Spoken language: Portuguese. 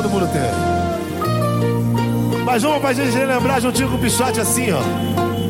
mundo tem. Mas vamos pra gente lembrar juntinho com o Pichote assim, ó.